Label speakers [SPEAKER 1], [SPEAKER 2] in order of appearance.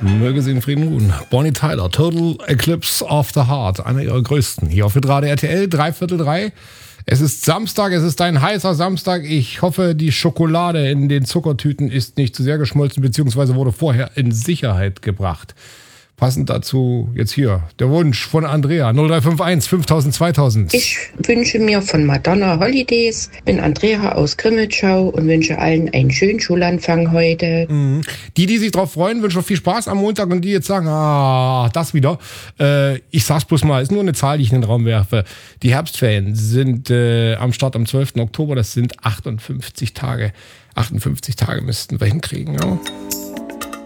[SPEAKER 1] Möge sie in Frieden ruhen. Bonnie Tyler, Total Eclipse of the Heart, einer ihrer größten. Hier auf Hitradio RTL, 2:45. Es ist Samstag, es ist ein heißer Samstag. Ich hoffe, die Schokolade in den Zuckertüten ist nicht zu sehr geschmolzen, beziehungsweise wurde vorher in Sicherheit gebracht. Passend dazu jetzt hier der Wunsch von Andrea, 0351 5000 2000.
[SPEAKER 2] Ich wünsche mir von Madonna Holidays, bin Andrea aus Grimmitschau und wünsche allen einen schönen Schulanfang heute.
[SPEAKER 1] Die sich drauf freuen, wünschen noch viel Spaß am Montag und die jetzt sagen, das wieder. Ich sag's bloß mal, ist nur eine Zahl, die ich in den Raum werfe. Die Herbstferien sind am Start am 12. Oktober, das sind 58 Tage. 58 Tage müssten wir hinkriegen, ja.